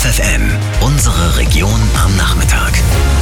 FFN, unsere Region am Nachmittag.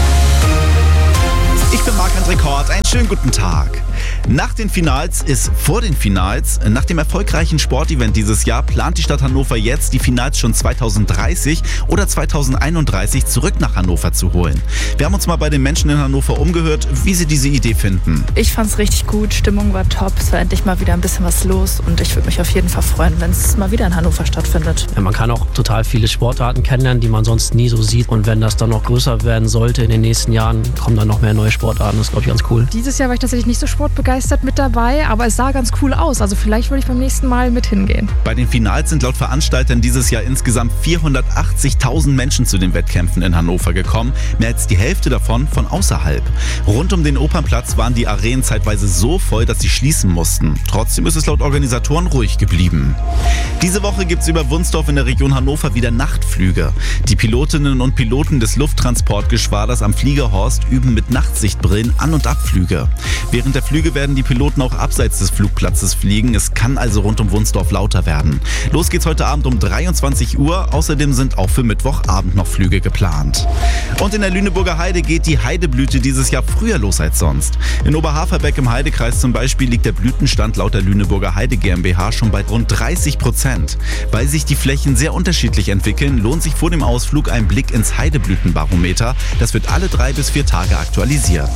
Ich bin Marc-André Kort, einen schönen guten Tag. Nach den Finals ist vor den Finals. Nach dem erfolgreichen Sportevent dieses Jahr plant die Stadt Hannover jetzt, die Finals schon 2030 oder 2031 zurück nach Hannover zu holen. Wir haben uns mal bei den Menschen in Hannover umgehört, wie sie diese Idee finden. Ich fand's richtig gut, Stimmung war top, es war endlich mal wieder ein bisschen was los und ich würde mich auf jeden Fall freuen, wenn es mal wieder in Hannover stattfindet. Ja, man kann auch total viele Sportarten kennenlernen, die man sonst nie so sieht, und wenn das dann noch größer werden sollte in den nächsten Jahren, kommen dann noch mehr neue Sportarten, das ist, glaube ich, ganz cool. Dieses Jahr war ich tatsächlich nicht so sportbegeistert mit dabei, aber es sah ganz cool aus, also vielleicht würde ich beim nächsten Mal mit hingehen. Bei den Finals sind laut Veranstaltern dieses Jahr insgesamt 480.000 Menschen zu den Wettkämpfen in Hannover gekommen, mehr als die Hälfte davon von außerhalb. Rund um den Opernplatz waren die Arenen zeitweise so voll, dass sie schließen mussten. Trotzdem ist es laut Organisatoren ruhig geblieben. Diese Woche gibt es über Wunsdorf in der Region Hannover wieder Nachtflüge. Die Pilotinnen und Piloten des Lufttransportgeschwaders am Fliegerhorst üben mit Nachtsichtbrillen An- und Abflüge. Während der Flüge werden die Piloten auch abseits des Flugplatzes fliegen. Es kann also rund um Wunsdorf lauter werden. Los geht's heute Abend um 23 Uhr. Außerdem sind auch für Mittwochabend noch Flüge geplant. Und in der Lüneburger Heide geht die Heideblüte dieses Jahr früher los als sonst. In Oberhaferbeck im Heidekreis zum Beispiel liegt der Blütenstand laut der Lüneburger Heide GmbH schon bei rund 30%. Weil sich die Flächen sehr unterschiedlich entwickeln, lohnt sich vor dem Ausflug ein Blick ins Heideblütenbarometer. Das wird alle 3 bis 4 Tage aktualisiert.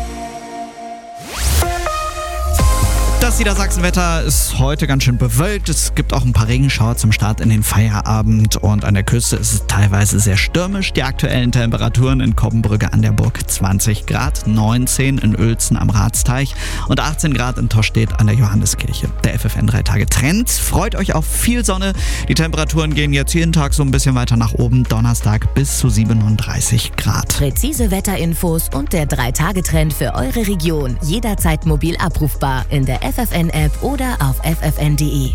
Das Niedersachsenwetter ist heute ganz schön bewölkt. Es gibt auch ein paar Regenschauer zum Start in den Feierabend und an der Küste ist es teilweise sehr stürmisch. Die aktuellen Temperaturen in Kobbenbrücke an der Burg 20 Grad, 19 in Uelzen am Ratsteich und 18 Grad in Tostedt an der Johanneskirche. Der FFN 3 Tage Trend. Freut euch auf viel Sonne. Die Temperaturen gehen jetzt jeden Tag so ein bisschen weiter nach oben. Donnerstag bis zu 37 Grad. Präzise Wetterinfos und der 3-Tage-Trend für eure Region. Jederzeit mobil abrufbar in der FFN-App oder auf ffn.de.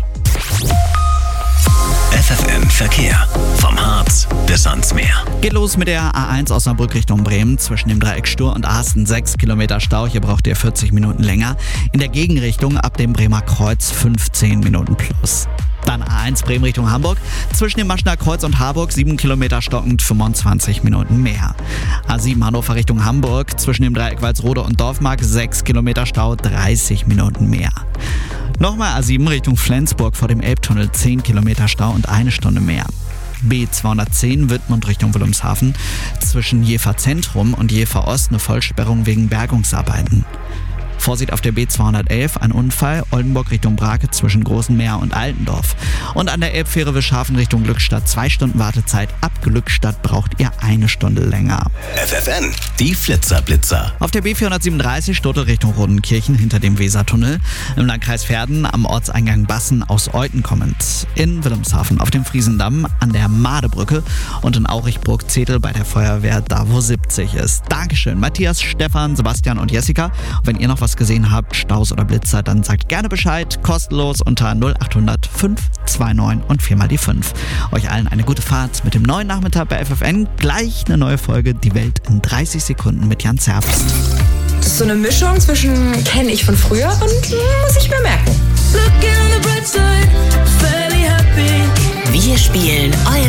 FFN Verkehr. Vom Harz bis ans Meer. Geht los mit der A1 Osnabrück Richtung Bremen. Zwischen dem Dreieck Stur und Ahsten 6 Kilometer Stau. Hier braucht ihr 40 Minuten länger. In der Gegenrichtung ab dem Bremer Kreuz 15 Minuten plus. Dann A1 Bremen Richtung Hamburg. Zwischen dem Maschner Kreuz und Harburg 7 Kilometer stockend, 25 Minuten mehr. A7 Hannover Richtung Hamburg. Zwischen dem Dreieck Walsrode und Dorfmark 6 Kilometer Stau, 30 Minuten mehr. Nochmal A7 Richtung Flensburg vor dem Elbtunnel 10 Kilometer Stau und 1 Stunde mehr. B210 Wittmund Richtung Wilhelmshaven. Zwischen Jever Zentrum und Jever Ost eine Vollsperrung wegen Bergungsarbeiten. Vorsicht auf der B211, ein Unfall, Oldenburg Richtung Brake zwischen Großen Meer und Altendorf. Und an der Elbfähre Wischhafen Richtung Glückstadt 2 Stunden Wartezeit. Ab Glückstadt braucht ihr 1 Stunde länger. FFN, die Flitzer-Blitzer. Auf der B437 Stotel Richtung Rodenkirchen hinter dem Wesertunnel. Im Landkreis Verden am Ortseingang Bassen aus Euten kommend. In Wilhelmshaven auf dem Friesendamm an der Madebrücke und in Aurichburg-Zetel bei der Feuerwehr, da wo 70 ist. Dankeschön, Matthias, Stefan, Sebastian und Jessica. Und wenn ihr noch was gesehen habt, Staus oder Blitzer, dann sagt gerne Bescheid, kostenlos unter 0800 529 und 4 mal die 5. Euch allen eine gute Fahrt mit dem neuen Nachmittag bei FFN. Gleich eine neue Folge, Die Welt in 30 Sekunden mit Jan Zerbst. Das ist so eine Mischung zwischen kenne ich von früher und muss ich mir merken. Wir spielen euer